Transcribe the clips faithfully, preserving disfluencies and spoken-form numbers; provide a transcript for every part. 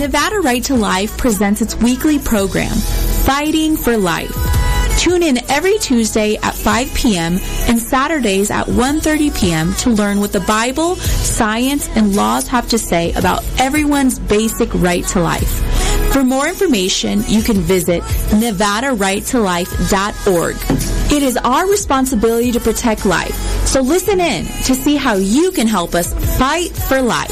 Nevada Right to Life presents its weekly program, Fighting for Life. Tune in every Tuesday at five p.m. and Saturdays at one thirty p.m. to learn what the Bible, science, and laws have to say about everyone's basic right to life. For more information, you can visit nevada right to life dot org. It is our responsibility to protect life, so listen in to see how you can help us fight for life.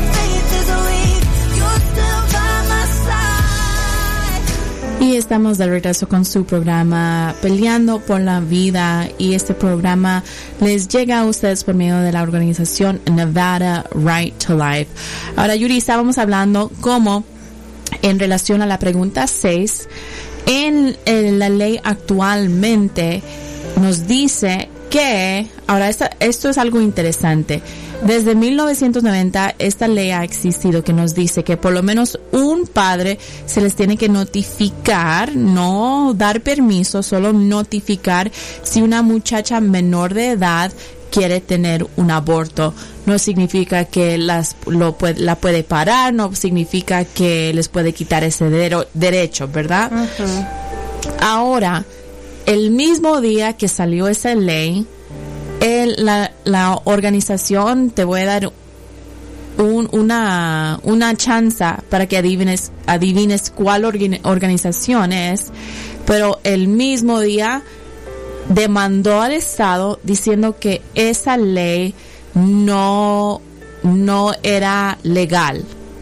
Y estamos de regreso con su programa Peleando por la Vida, y este programa les llega a ustedes por medio de la organización Nevada Right to Life. Ahora, Yuri, estábamos hablando cómo en relación a la pregunta seis, en, en la ley actualmente nos dice que, ahora esta, esto es algo interesante, desde mil novecientos noventa esta ley ha existido que nos dice que por lo menos un padre se les tiene que notificar, no dar permiso, solo notificar si una muchacha menor de edad quiere tener un aborto. No significa que las lo puede, la puede parar, no significa que les puede quitar ese dero, derecho, ¿verdad? Uh-huh. Ahora, el mismo día que salió esa ley, el, la, la organización, te voy a dar un, una, una chance para que adivines, adivines cuál orga, organización es, pero el mismo día demandó al Estado diciendo que esa ley no, no era legal.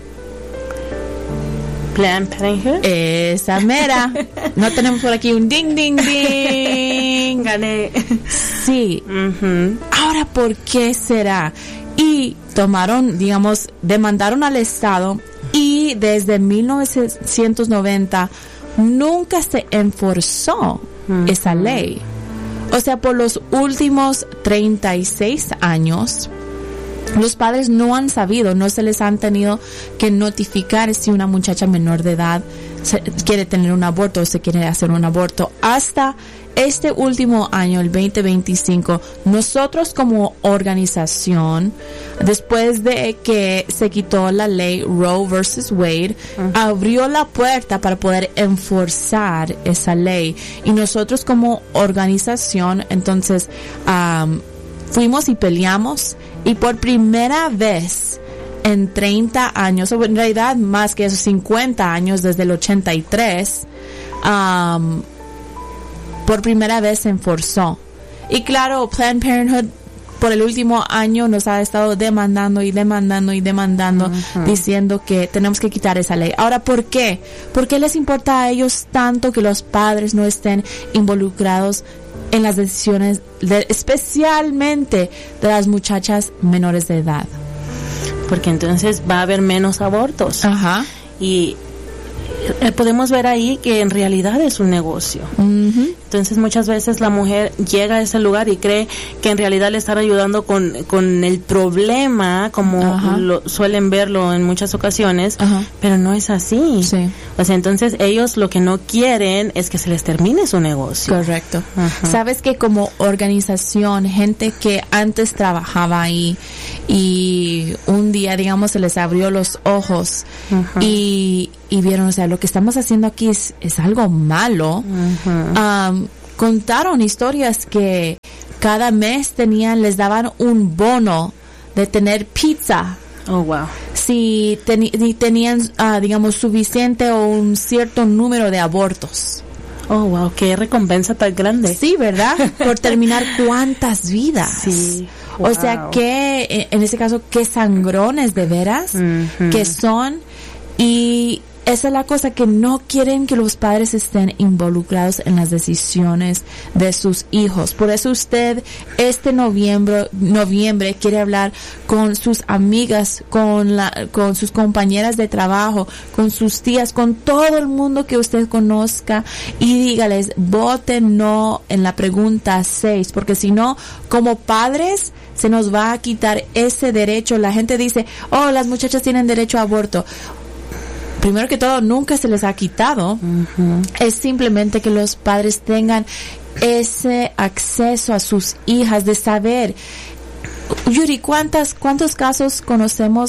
Planned Parenthood. Esa mera. No tenemos por aquí un ding, ding, ding. Gané. Sí. Uh-huh. Ahora, ¿por qué será? Y tomaron, digamos, demandaron al Estado, y desde mil novecientos noventa nunca se enforzó uh-huh. esa ley. O sea, por los últimos treinta y seis años, los padres no han sabido, no se les han tenido que notificar si una muchacha menor de edad se, quiere tener un aborto o se quiere hacer un aborto. Hasta este último año, el veinte veinticinco, nosotros como organización, después de que se quitó la ley Roe versus Wade, uh-huh. abrió la puerta para poder enforzar esa ley. Y nosotros como organización, entonces, um, fuimos y peleamos, y por primera vez en treinta años, o en realidad más que eso, cincuenta años, desde el ochenta y tres, um, por primera vez se enforzó. Y claro, Planned Parenthood por el último año nos ha estado demandando y demandando y demandando, uh-huh. diciendo que tenemos que quitar esa ley. Ahora, ¿por qué? ¿Por qué les importa a ellos tanto que los padres no estén involucrados en las decisiones, de, especialmente de las muchachas menores de edad? Porque entonces va a haber menos abortos. Ajá. Y eh, podemos ver ahí que en realidad es un negocio. Uh-huh. Entonces muchas veces la mujer llega a ese lugar y cree que en realidad le están ayudando con, con el problema, como lo, suelen verlo en muchas ocasiones, uh-huh. pero no es así. Sí. O sea, entonces ellos lo que no quieren es que se les termine su negocio. Correcto. Uh-huh. Sabes que como organización, gente que antes trabajaba ahí y un día, digamos, se les abrió los ojos, uh-huh. y, y vieron, o sea, lo que estamos haciendo aquí es, es algo malo. Uh-huh. Um, contaron historias que cada mes tenían, les daban un bono de tener pizza. Oh, wow. Si teni- tenían, uh, digamos, suficiente o un cierto número de abortos. Oh, wow, qué recompensa tan grande. Sí, ¿verdad? Por terminar cuántas vidas. Sí. Wow. O sea, que, en ese caso, qué sangrones de veras uh-huh. que son. Y esa es la cosa, que no quieren que los padres estén involucrados en las decisiones de sus hijos. Por eso usted este noviembre, noviembre quiere hablar con sus amigas, con la, con sus compañeras de trabajo, con sus tías, con todo el mundo que usted conozca, y dígales, voten no en la pregunta seis, porque si no, como padres, se nos va a quitar ese derecho. La gente dice, oh, las muchachas tienen derecho a aborto. Primero que todo, nunca se les ha quitado. Uh-huh. Es simplemente que los padres tengan ese acceso a sus hijas, de saber. Yuri, ¿cuántas, cuántos casos conocemos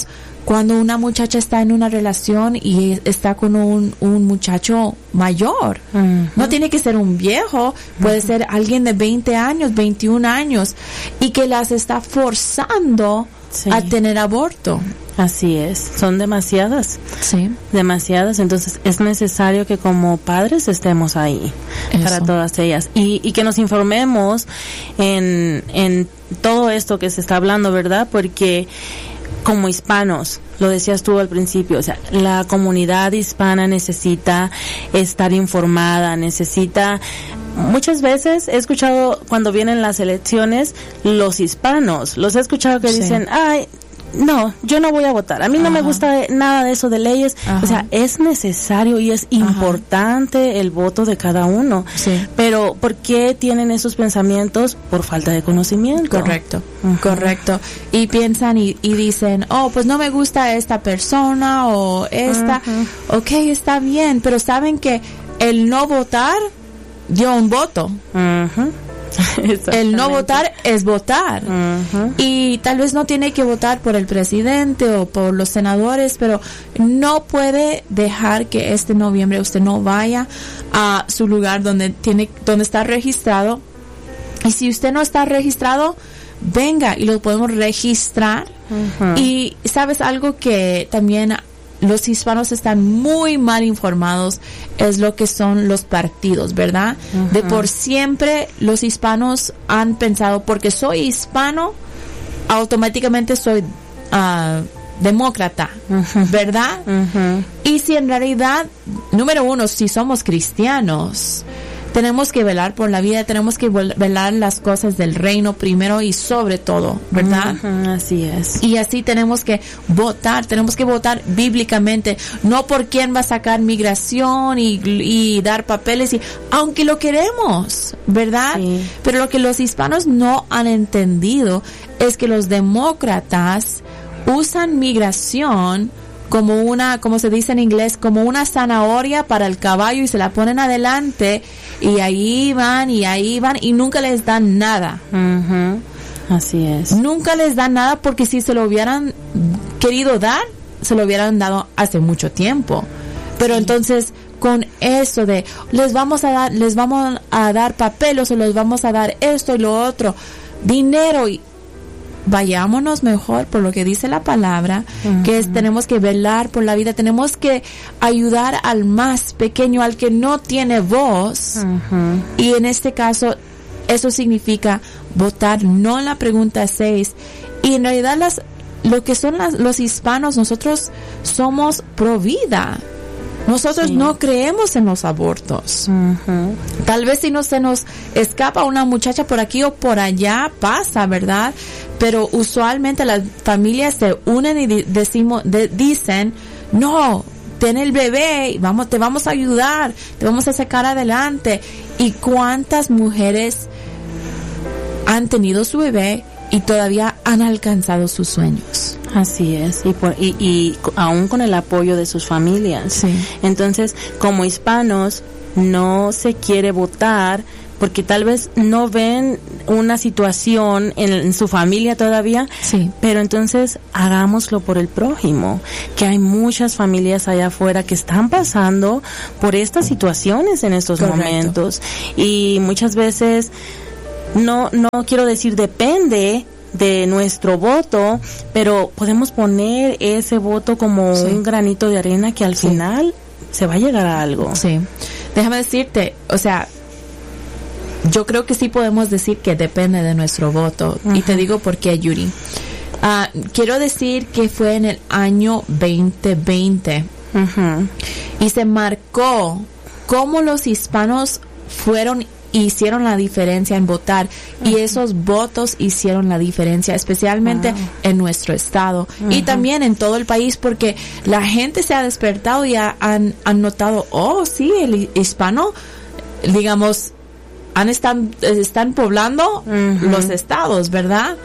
cuando una muchacha está en una relación y está con un, un muchacho mayor. Uh-huh. No tiene que ser un viejo, puede uh-huh. ser alguien de veinte años, veintiún años, y que las está forzando sí. a tener aborto. Así es, son demasiadas, sí, demasiadas, entonces es necesario que como padres estemos ahí Eso. para todas ellas y, y que nos informemos en, en todo esto que se está hablando, ¿verdad? Porque como hispanos, lo decías tú al principio, o sea, la comunidad hispana necesita estar informada, necesita. Muchas veces he escuchado cuando vienen las elecciones, los hispanos, los he escuchado que sí. dicen, ay, no, yo no voy a votar. A mí Ajá. no me gusta nada de eso de leyes. Ajá. O sea, es necesario y es importante Ajá. el voto de cada uno. Sí. Pero, ¿por qué tienen esos pensamientos? Por falta de conocimiento. Correcto, Ajá. correcto. Y piensan y, y dicen, oh, pues no me gusta esta persona o esta. Ajá. Ok, está bien, pero saben que el no votar dio un voto. Ajá. El no votar es votar. Uh-huh. Y tal vez no tiene que votar por el presidente o por los senadores, pero no puede dejar que este noviembre usted no vaya a su lugar donde tiene, donde está registrado. Y si usted no está registrado, venga y lo podemos registrar. Uh-huh. Y sabes algo que también los hispanos están muy mal informados, es lo que son los partidos, ¿verdad? Uh-huh. De por siempre los hispanos han pensado, porque soy hispano, automáticamente soy uh, demócrata, uh-huh. ¿verdad? Uh-huh. Y si en realidad, número uno, si somos cristianos, tenemos que velar por la vida, tenemos que velar las cosas del reino primero y sobre todo, ¿verdad? Uh-huh, así es. Y así tenemos que votar, tenemos que votar bíblicamente, no por quién va a sacar migración y, y dar papeles, y aunque lo queremos, ¿verdad? Sí. Pero lo que los hispanos no han entendido es que los demócratas usan migración como una, como se dice en inglés, como una zanahoria para el caballo y se la ponen adelante y ahí van y ahí van y nunca les dan nada. Uh-huh. Así es. Nunca les dan nada, porque si se lo hubieran querido dar, se lo hubieran dado hace mucho tiempo. Pero sí. entonces, con eso de les vamos a dar, les vamos a dar papeles o les vamos a dar esto y lo otro, dinero, y vayámonos mejor por lo que dice la palabra, uh-huh. que es tenemos que velar por la vida, tenemos que ayudar al más pequeño, al que no tiene voz, uh-huh. y en este caso eso significa votar no en la pregunta seis, y en realidad las lo que son las, los hispanos, nosotros somos pro vida. Nosotros sí. no creemos en los abortos. Uh-huh. Tal vez si no se nos escapa una muchacha por aquí o por allá, pasa, ¿verdad? Pero usualmente las familias se unen y di- decimos, de- dicen, no, ten el bebé, y vamos, te vamos a ayudar, te vamos a sacar adelante. ¿Y cuántas mujeres han tenido su bebé y todavía han alcanzado sus sueños? Así es, y, por, y, y aún con el apoyo de sus familias. Sí. Entonces, como hispanos, no se quiere votar porque tal vez no ven una situación en, en su familia todavía, sí. pero entonces hagámoslo por el prójimo, que hay muchas familias allá afuera que están pasando por estas situaciones en estos Correcto. momentos, y muchas veces no no quiero decir depende de nuestro voto, pero podemos poner ese voto como sí. un granito de arena que al sí. final se va a llegar a algo. Sí. Déjame decirte, o sea, yo creo que sí podemos decir que depende de nuestro voto. Uh-huh. Y te digo por qué, Yuri. Uh, quiero decir que fue en el año veinte veinte. Uh-huh. Y se marcó cómo los hispanos fueron hicieron la diferencia en votar, uh-huh. y esos votos hicieron la diferencia, especialmente wow. en nuestro estado, uh-huh. y también en todo el país, porque la gente se ha despertado y ha, han, han notado, oh sí, el hispano, digamos, han están, están poblando uh-huh. los estados, ¿verdad?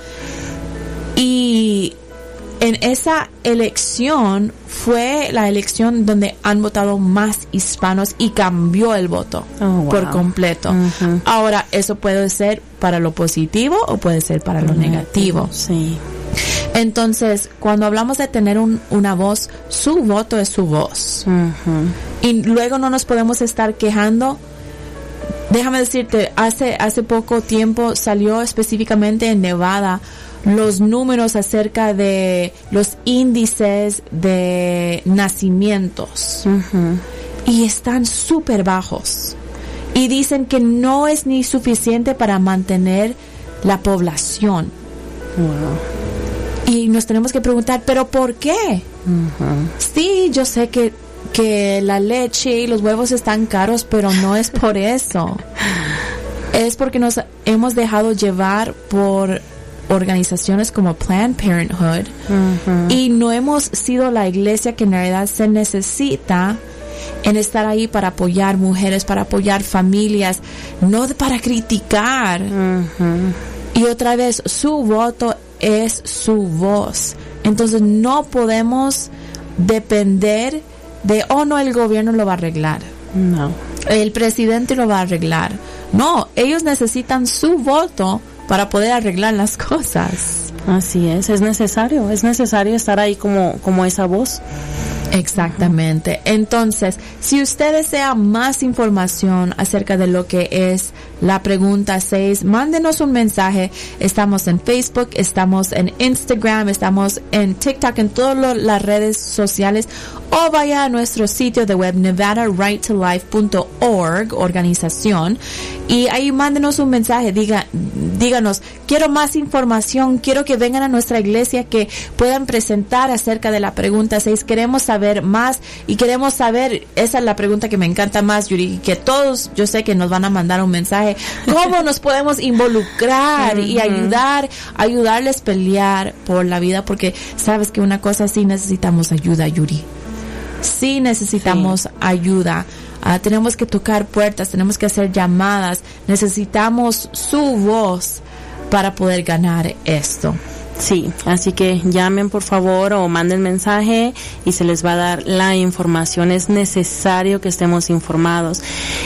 Y en esa elección fue la elección donde han votado más hispanos y cambió el voto oh, wow. por completo. Uh-huh. Ahora, eso puede ser para lo positivo o puede ser para lo uh-huh. negativo. Sí. Entonces, cuando hablamos de tener un, una voz, su voto es su voz. Uh-huh. Y luego no nos podemos estar quejando. Déjame decirte, hace, hace poco tiempo salió específicamente en Nevada los números acerca de los índices de nacimientos. Uh-huh. Y están súper bajos. Y dicen que no es ni suficiente para mantener la población. Wow. Y nos tenemos que preguntar, ¿pero por qué? Uh-huh. Sí, yo sé que, que la leche y los huevos están caros, pero no es por eso. Es porque nos hemos dejado llevar por organizaciones como Planned Parenthood. Uh-huh. Y no hemos sido la iglesia que en realidad se necesita en estar ahí para apoyar mujeres, para apoyar familias, no para criticar. Uh-huh. Y otra vez, su voto es su voz. Entonces no podemos depender de, oh no, el gobierno lo va a arreglar. No. El presidente lo va a arreglar. No, ellos necesitan su voto para poder arreglar las cosas. Así es, es necesario, es necesario estar ahí como, como esa voz. Exactamente. Entonces, si usted desea más información acerca de lo que es la pregunta seis, mándenos un mensaje. Estamos en Facebook, estamos en Instagram, estamos en TikTok, en todas las redes sociales, o vaya a nuestro sitio de web nevada right to life punto org, organización, y ahí mándenos un mensaje. Diga, díganos, quiero más información, quiero que vengan a nuestra iglesia, que puedan presentar acerca de la pregunta seis. Queremos saber más y queremos saber, esa es la pregunta que me encanta más, Yuri, que todos, yo sé que nos van a mandar un mensaje, ¿cómo nos podemos involucrar uh-huh. y ayudar, ayudarles a pelear por la vida? Porque sabes que una cosa, sí necesitamos ayuda, Yuri. Sí necesitamos sí. ayuda. Uh, tenemos que tocar puertas, tenemos que hacer llamadas, necesitamos su voz para poder ganar esto. Sí, así que llamen por favor o manden mensaje y se les va a dar la información. Es necesario que estemos informados.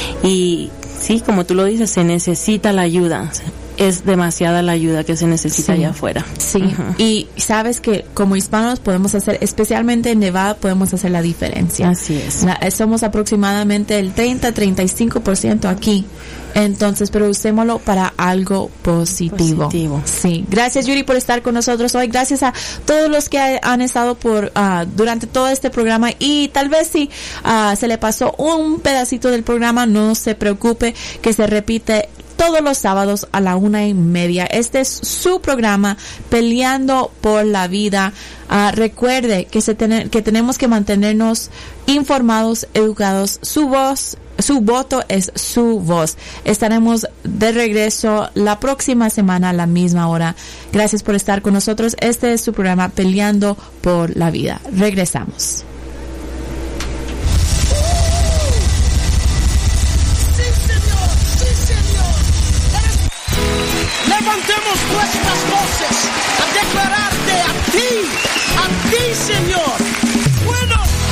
Y sí, como tú lo dices, se necesita la ayuda. Es demasiada la ayuda que se necesita sí. allá afuera. Sí, uh-huh. Y sabes que como hispanos podemos hacer, especialmente en Nevada, podemos hacer la diferencia. Así es. La, somos aproximadamente el treinta a treinta y cinco por ciento aquí. Entonces, pero usémoslo para algo positivo. Positivo. Sí. Gracias, Yuri, por estar con nosotros hoy. Gracias a todos los que han estado por uh, durante todo este programa. Y tal vez si uh, se le pasó un pedacito del programa, no se preocupe, que se repite todos los sábados a la una y media. Este es su programa, Peleando por la Vida. Uh, recuerde que se ten- que tenemos que mantenernos informados, educados. Su voz, su voto es su voz. Estaremos de regreso la próxima semana a la misma hora. Gracias por estar con nosotros. Este es su programa, Peleando por la Vida. Regresamos. Levantemos nuestras voces a declararte a ti, a ti, Señor,